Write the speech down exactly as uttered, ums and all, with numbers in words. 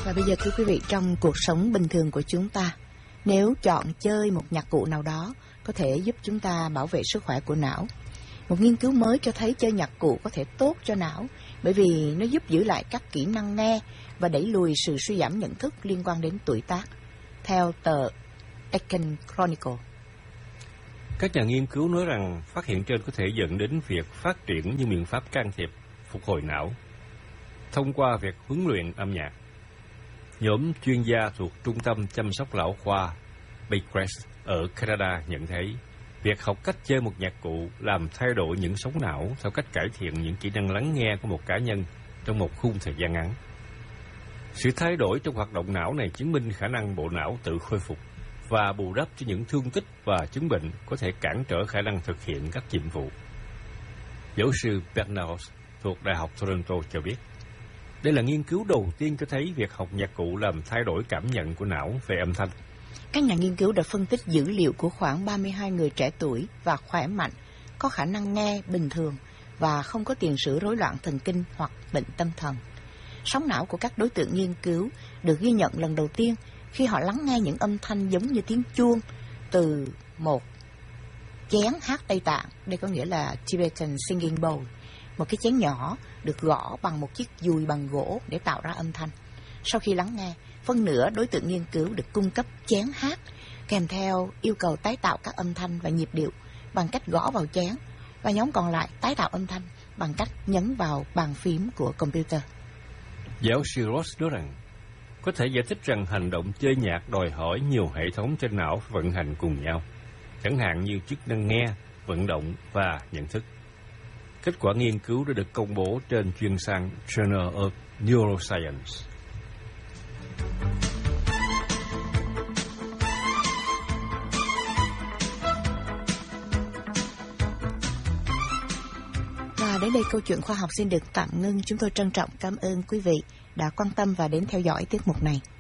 Và bây giờ thưa quý vị, trong cuộc sống bình thường của chúng ta, nếu chọn chơi một nhạc cụ nào đó có thể giúp chúng ta bảo vệ sức khỏe của não. Một nghiên cứu mới cho thấy chơi nhạc cụ có thể tốt cho não bởi vì nó giúp giữ lại các kỹ năng nghe và đẩy lùi sự suy giảm nhận thức liên quan đến tuổi tác, theo tờ Deccan Chronicle. Các nhà nghiên cứu nói rằng phát hiện trên có thể dẫn đến việc phát triển những biện pháp can thiệp phục hồi não thông qua việc huấn luyện âm nhạc. Nhóm chuyên gia thuộc Trung tâm Chăm sóc Lão khoa Baycrest ở Canada nhận thấy việc học cách chơi một nhạc cụ làm thay đổi những sóng não theo cách cải thiện những kỹ năng lắng nghe của một cá nhân trong một khung thời gian ngắn. Sự thay đổi trong hoạt động não này chứng minh khả năng bộ não tự khôi phục và bù đắp cho những thương tích và chứng bệnh có thể cản trở khả năng thực hiện các nhiệm vụ. Giáo sư Bernard thuộc Đại học Toronto cho biết, đây là nghiên cứu đầu tiên cho thấy việc học nhạc cụ làm thay đổi cảm nhận của não về âm thanh. Các nhà nghiên cứu đã phân tích dữ liệu của khoảng ba mươi hai người trẻ tuổi và khỏe mạnh, có khả năng nghe bình thường và không có tiền sử rối loạn thần kinh hoặc bệnh tâm thần. Sóng não của các đối tượng nghiên cứu được ghi nhận lần đầu tiên khi họ lắng nghe những âm thanh giống như tiếng chuông từ một chén hát Tây Tạng, đây có nghĩa là Tibetan Singing Bowl, một cái chén nhỏ được gõ bằng một chiếc dùi bằng gỗ để tạo ra âm thanh. Sau khi lắng nghe, phân nửa đối tượng nghiên cứu được cung cấp chén hát kèm theo yêu cầu tái tạo các âm thanh và nhịp điệu bằng cách gõ vào chén, và nhóm còn lại tái tạo âm thanh bằng cách nhấn vào bàn phím của computer. Giáo sư Ross nói rằng có thể giải thích rằng hành động chơi nhạc đòi hỏi nhiều hệ thống trên não vận hành cùng nhau, chẳng hạn như chức năng nghe, vận động và nhận thức. Kết quả nghiên cứu đã được công bố trên chuyên san Journal of Neuroscience. Và đến đây câu chuyện khoa học xin được tạm ngưng. Chúng tôi trân trọng cảm ơn quý vị đã quan tâm và đến theo dõi tiết mục này.